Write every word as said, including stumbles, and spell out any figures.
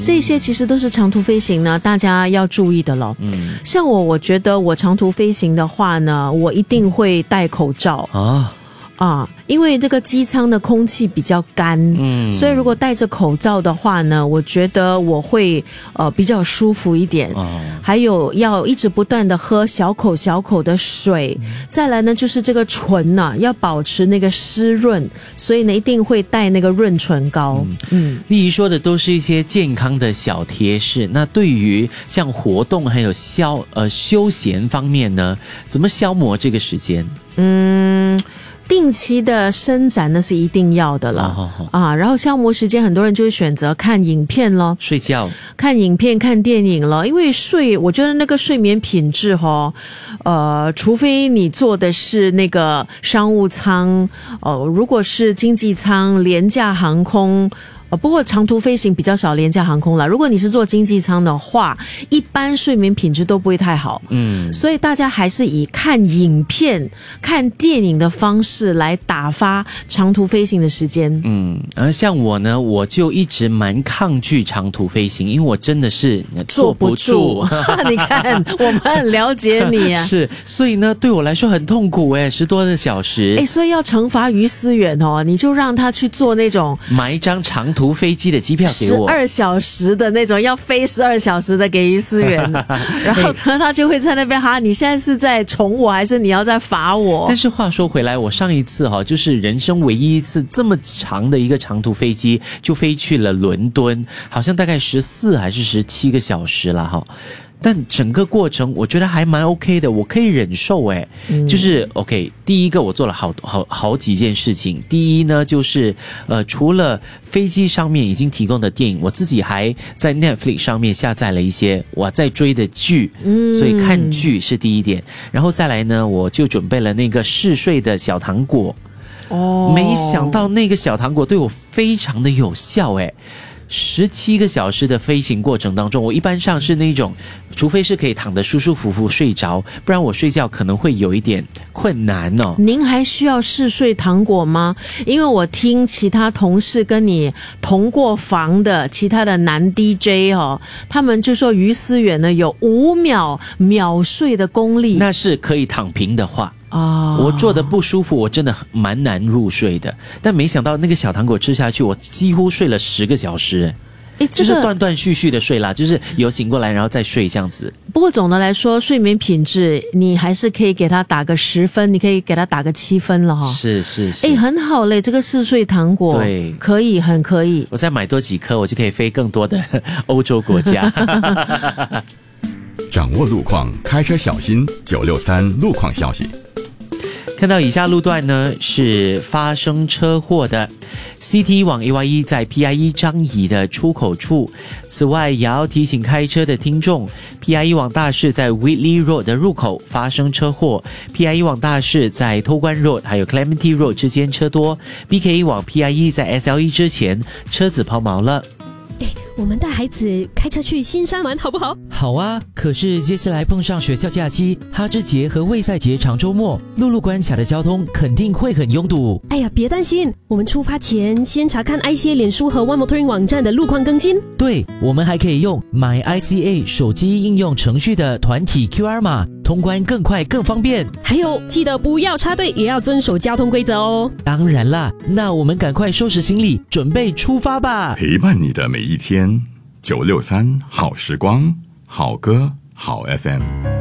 这些其实都是长途飞行呢，大家要注意的咯。嗯，像我，我觉得我长途飞行的话呢，我一定会戴口罩啊。啊，因为这个机舱的空气比较干，嗯，所以如果戴着口罩的话呢，我觉得我会呃比较舒服一点。哦，还有要一直不断的喝小口小口的水，嗯，再来呢就是这个唇呢，啊，要保持那个湿润，所以呢一定会带那个润唇膏。嗯， 嗯丽仪说的都是一些健康的小贴士，那对于像活动还有消呃休闲方面呢，怎么消磨这个时间？嗯。 定期的伸展那是一定要的了，哦哦哦，啊，然后消磨时间，很多人就会选择看影片咯， 睡觉， 看影片、看电影了。因为睡，我觉得那个睡眠品质哦，呃，除非你坐的是那个商务舱，呃，如果是经济舱、廉价航空。呃，不过长途飞行比较少廉价航空啦。如果你是坐经济舱的话，一般睡眠品质都不会太好。嗯，所以大家还是以看影片、看电影的方式来打发长途飞行的时间。 嗯，而像我呢，我就一直蛮抗拒长途飞行，因为我真的是坐不住。 你看，我们很了解你啊。 是，所以呢，对我来说很痛苦诶，十多个小时。 诶，所以要惩罚于思远哦，你就让他去做那种买一张长途。途飞机的机票给我十二小时的那种，要飞十二小时的给于思远，然后他就会在那边哈，你现在是在宠我还是你要在罚我？ 但是话说回来，我上一次哈，就是人生唯一一次这么长的一个长途飞机，就飞去了伦敦，好像大概十四还是十七个小时了哈。但整个过程我觉得还蛮 OK 的，我可以忍受诶、嗯、就是 OK。第一个我做了好好好几件事情。第一呢，就是呃，除了飞机上面已经提供的电影，我自己还在 Netflix 上面下载了一些我在追的剧，嗯，所以看剧是第一点。然后再来呢，我就准备了那个嗜睡的小糖果。哦，没想到那个小糖果对我非常的有效诶。十七个小时的飞行过程当中，我一般上是那种，除非是可以躺得舒舒服服睡着，不然我睡觉可能会有一点困难哦。 您还需要嗜睡糖果吗？因为我听其他同事跟你同过房的其他的男 D J 哦，他们就说于思远呢有五秒秒睡的功力， 那是可以躺平的话。啊、oh ，我坐得不舒服，我真的蛮难入睡的。但没想到那个小糖果吃下去，我几乎睡了十个小时。诶，这个、就是断断续续的睡啦，就是有醒过来然后再睡这样子。 不过总的来说，睡眠品质你还是可以给他打个十分，你可以给他打个七分了哈。 是是是， 诶，很好嘞，这个嗜睡糖果， 对， 可以，很可以。 我再买多几颗，我就可以飞更多的欧洲国家。 掌握路况，开车小心。九六三路况消息。 看到以下路段呢是发生车祸的 C T 往 A Y E 在 P I E 张乙的出口处。此外也要提醒开车的听众， P I E 往大市在 Whitley Road 的入口发生车祸， P I E 往大市在偷关 Road 还有 Clementi Road 之间车多， B K E 往 P I E 在 S L E 之前车子抛锚了。 我们带孩子开车去新山玩好不好？ 好啊，可是接下来碰上学校假期、哈芝节和卫赛节长周末，陆路关卡的交通肯定会很拥堵。 哎呀，别担心，我们出发前先查看 I C A 脸书和 One Motoring 网站的路况更新。 对，我们还可以用 My I C A 手机应用程序的团体 Q R 码，通关更快更方便。 还有，记得不要插队，也要遵守交通规则哦。 当然啦，那我们赶快收拾行李，准备出发吧。 陪伴你的每一天，九六三好时光，好歌好 F M。